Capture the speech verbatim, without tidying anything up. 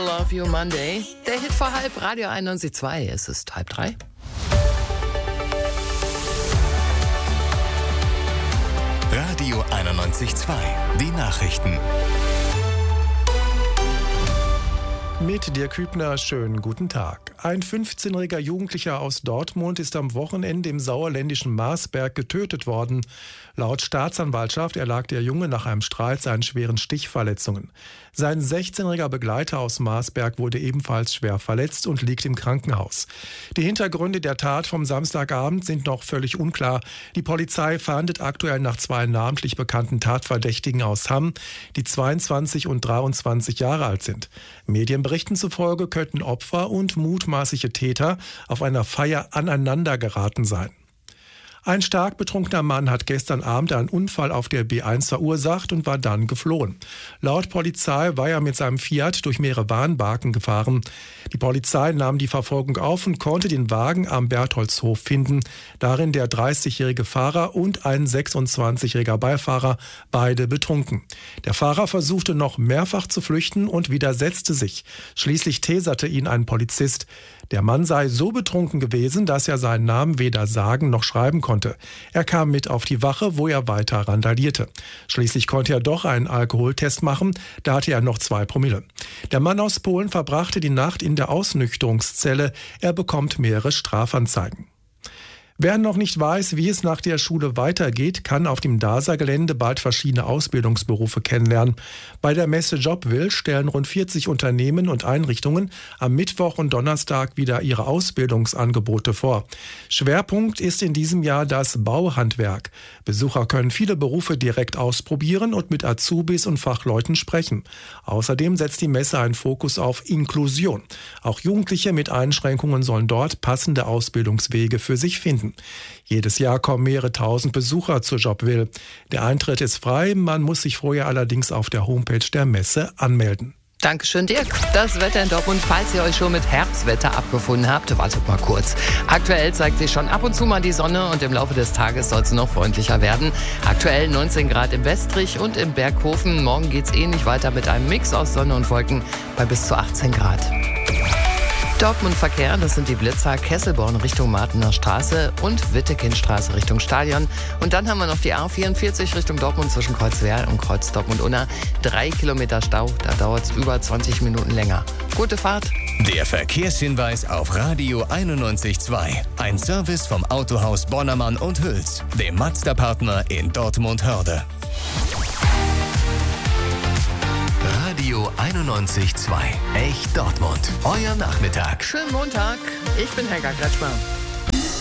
Love You Monday. Der Hit vor halb, Radio einundneunzig Komma zwei. Es ist halb drei. Radio einundneunzig Komma zwei. Die Nachrichten. Mit Dirk Hübner, schönen guten Tag. Ein fünfzehnjähriger Jugendlicher aus Dortmund ist am Wochenende im sauerländischen Marsberg getötet worden. Laut Staatsanwaltschaft erlag der Junge nach einem Streit seinen schweren Stichverletzungen. Sein sechzehnjähriger Begleiter aus Marsberg wurde ebenfalls schwer verletzt und liegt im Krankenhaus. Die Hintergründe der Tat vom Samstagabend sind noch völlig unklar. Die Polizei fahndet aktuell nach zwei namentlich bekannten Tatverdächtigen aus Hamm, die zweiundzwanzig und dreiundzwanzig Jahre alt sind. Medienberichten zufolge könnten Opfer und mutmaßliche Täter auf einer Feier aneinander geraten sein. Ein stark betrunkener Mann hat gestern Abend einen Unfall auf der B eins verursacht und war dann geflohen. Laut Polizei war er mit seinem Fiat durch mehrere Warnbarken gefahren. Die Polizei nahm die Verfolgung auf und konnte den Wagen am Bertholdshof finden. Darin der dreißigjährige Fahrer und ein sechsundzwanzigjähriger Beifahrer, beide betrunken. Der Fahrer versuchte noch mehrfach zu flüchten und widersetzte sich. Schließlich taserte ihn ein Polizist. Der Mann sei so betrunken gewesen, dass er seinen Namen weder sagen noch schreiben konnte. Er kam mit auf die Wache, wo er weiter randalierte. Schließlich konnte er doch einen Alkoholtest machen, da hatte er noch zwei Promille. Der Mann aus Polen verbrachte die Nacht in der Ausnüchterungszelle. Er bekommt mehrere Strafanzeigen. Wer noch nicht weiß, wie es nach der Schule weitergeht, kann auf dem D A S A-Gelände bald verschiedene Ausbildungsberufe kennenlernen. Bei der Messe Jobwill stellen rund vierzig Unternehmen und Einrichtungen am Mittwoch und Donnerstag wieder ihre Ausbildungsangebote vor. Schwerpunkt ist in diesem Jahr das Bauhandwerk. Besucher können viele Berufe direkt ausprobieren und mit Azubis und Fachleuten sprechen. Außerdem setzt die Messe einen Fokus auf Inklusion. Auch Jugendliche mit Einschränkungen sollen dort passende Ausbildungswege für sich finden. Jedes Jahr kommen mehrere tausend Besucher zur Jobwill. Der Eintritt ist frei, man muss sich vorher allerdings auf der Homepage der Messe anmelden. Dankeschön, Dirk. Das Wetter in Dortmund, falls ihr euch schon mit Herbstwetter abgefunden habt, wartet mal kurz. Aktuell zeigt sich schon ab und zu mal die Sonne und im Laufe des Tages soll es noch freundlicher werden. Aktuell neunzehn Grad im Westrich und im Berghofen. Morgen geht's ähnlich weiter mit einem Mix aus Sonne und Wolken bei bis zu achtzehn Grad. Dortmund-Verkehr, das sind die Blitzer Kesselborn Richtung Martener Straße und Wittekindstraße Richtung Stadion. Und dann haben wir noch die A vierundvierzig Richtung Dortmund zwischen Kreuzwerl und Kreuz Dortmund-Unna. Drei Kilometer Stau, da dauert es über zwanzig Minuten länger. Gute Fahrt. Der Verkehrshinweis auf Radio einundneunzig Komma zwei. Ein Service vom Autohaus Bonnermann und Hüls, dem Mazda-Partner in Dortmund-Hörde. Radio einundneunzig Komma zwei. Echt Dortmund. Euer Nachmittag. Schönen Montag. Ich bin Helga Kretschmer.